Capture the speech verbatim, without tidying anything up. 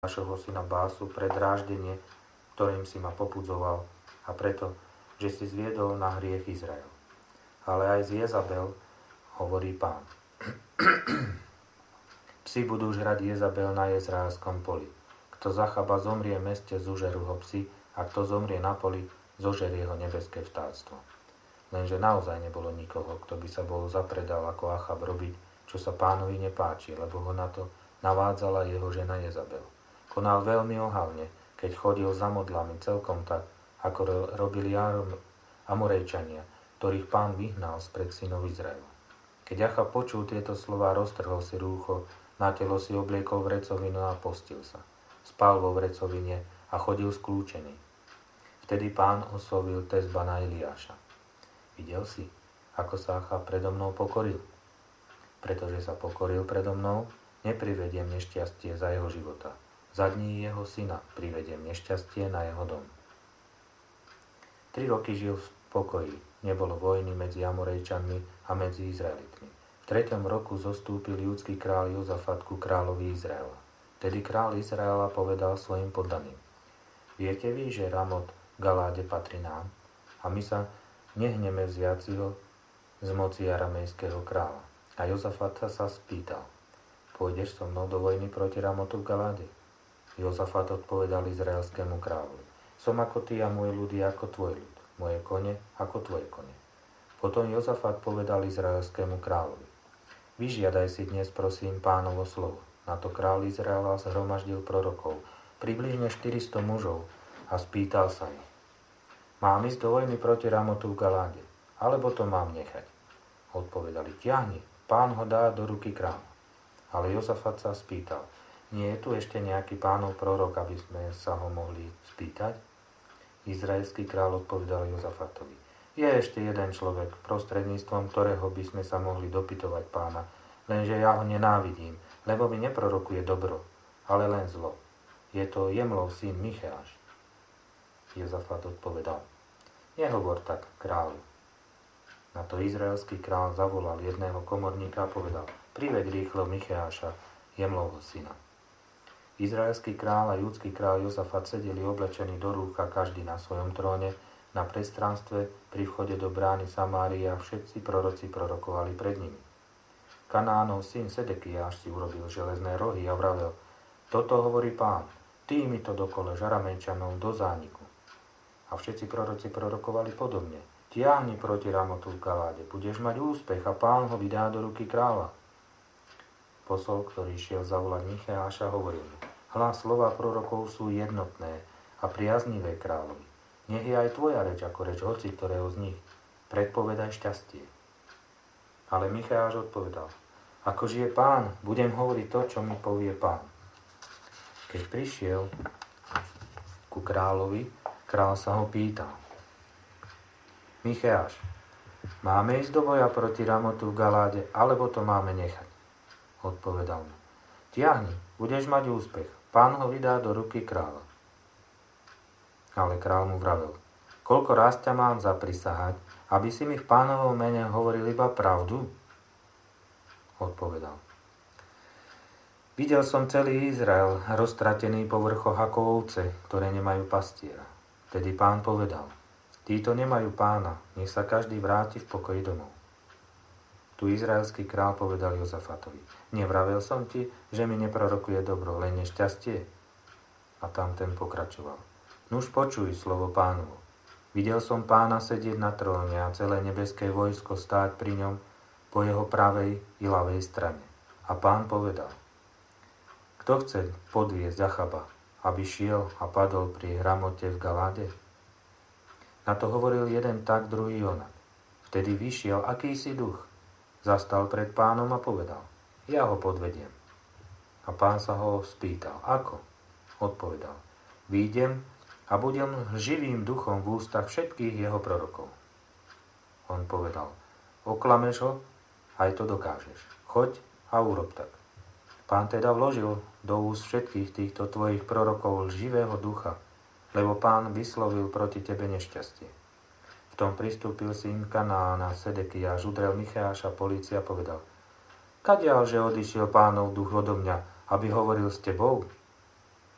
Joášovho syna Básu pre dráždenie, ktorým si ma popudzoval, a preto, že si zviedol na hriech Izrael. Ale aj z Jezabel, hovorí Pán. Psi budú žrať Jezabel na Jezraelskom poli. Kto z Achaba zomrie v meste, zužerú ho psi, a kto zomrie na poli, zožerie ho nebeské vtáctvo. Lenže naozaj nebolo nikoho, kto by sa bol zapredal ako Achab robiť, čo sa Pánovi nepáči, lebo ho na to navádzala jeho žena Jezabel. Konal veľmi ohavne, keď chodil za modlami celkom tak, ako robili Amorejčania, ktorých Pán vyhnal spred synov Izraela. Keď Achab počul tieto slová, roztrhol si rúcho, na telo si obliekol vrecovinu a postil sa. Spal vo vrecovine a chodil skľúčený. Vtedy Pán oslovil Tezbana Eliáša. Videl si, ako sa Achab predo mnou pokoril? Pretože sa pokoril predo mnou, neprivediem nešťastie za jeho života. Za dní jeho syna privediem nešťastie na jeho dom. Tri roky žil v pokoji. Nebolo vojny medzi Amorejčanmi a medzi Izraelitmi. V treťom roku zostúpil judský kráľ Jozafat ku kráľovi Izraela. Tedy kráľ Izraela povedal svojim poddaným. Viete vy, že Ramot v Galáde patrí nám? A my sa nehneme vziať si ho z moci aramejského kráľa. A Jozafat sa spýtal. Pôjdeš so mnou do vojny proti Ramotu v Galáde? Jozafat odpovedal izraelskému kráľovi. Som ako ty a môj ľud je ako tvoj ľud, moje kone ako tvoje kone. Potom Jozafat povedal izraelskému kráľovi. Vyžiadaj si dnes, prosím, Pánovo slovo. Na to kráľ Izraela zhromaždil prorokov, približne štyristo mužov, a spýtal sa ich. Mám ísť do vojny proti Ramotu v Galáde, alebo to mám nechať? Odpovedali, ťahni, Pán ho dá do ruky kráľa. Ale Jozafat sa spýtal, nie je tu ešte nejaký Pánov prorok, aby sme sa ho mohli spýtať? Izraelský kráľ odpovedal Jozafatovi. Je ešte jeden človek, prostredníctvom ktorého by sme sa mohli dopytovať Pána, lenže ja ho nenávidím, lebo mi neprorokuje dobro, ale len zlo. Je to Jemlov syn Micheáš. Jozafat odpovedal. Nehovor tak, kráľu. Na to izraelský kráľ zavolal jedného komorníka a povedal. Priveď rýchlo Micheáša, Jemlovho syna. Izraelský kráľ a judský kráľ Jozafat sedeli oblečení do rúcha každý na svojom tróne na priestranstve pri vchode do brány Samárie a všetci proroci prorokovali pred nimi. Kanánov syn Sedekiáš si urobil železné rohy a vravel, toto hovorí Pán, ty mi to dokoleš Aramejčanov do zániku. A všetci proroci prorokovali podobne. Tiahni proti Ramotu v Galáde, budeš mať úspech a Pán ho vydá do ruky kráľa. Posol, ktorý šiel zavolať Micheáša, hovoril mu, hlas slova prorokov sú jednotné a priaznivé kráľovi. Nech je aj tvoja reč ako reč hoci ktorého z nich. Predpovedaj šťastie. Ale Micheáš odpovedal, ako žije Pán, budem hovoriť to, čo mi povie Pán. Keď prišiel ku kráľovi, kráľ sa ho pýtal. Micheáš, máme ísť do boja proti Ramotu v Galáde, alebo to máme nechať? Odpovedal mu. Tiahni, budeš mať úspech. Pán ho vydá do ruky kráľa. Ale kráľ mu vravel. Koľko raz ťa mám zaprisahať, aby si mi v Pánovom mene hovoril iba pravdu? Odpovedal. Videl som celý Izrael roztratený po vrchoch ako ovce, ktoré nemajú pastiera. Tedy Pán povedal. Títo nemajú pána, nech sa každý vráti v pokoji domov. Tu izraelský král povedal Jozafatovi, nevravel som ti, že mi neprorokuje dobro, len nešťastie? A tam ten pokračoval. Nuž počuj slovo Pánovo. Videl som Pána sedieť na tróne a celé nebeské vojsko stáť pri ňom po jeho pravej i ľavej strane. A Pán povedal, kto chce podviesť Achaba, aby šiel a padol pri Ramote v Galáde? Na to hovoril jeden tak, druhý onak. Vtedy vyšiel akýsi duch, zastal pred Pánom a povedal, ja ho podvediem. A Pán sa ho spýtal, ako? Odpovedal, výjdem a budem živým duchom v ústach všetkých jeho prorokov. On povedal, oklameš ho, aj to dokážeš. Choď a urob tak. Pán teda vložil do úst všetkých týchto tvojich prorokov živého ducha, lebo Pán vyslovil proti tebe nešťastie. V tom pristúpil syn Kanána, Sedekiáš, udrel Micheáša, polícia povedal, kadiaľ, že odišiel Pánov duch odo mňa, aby hovoril s tebou?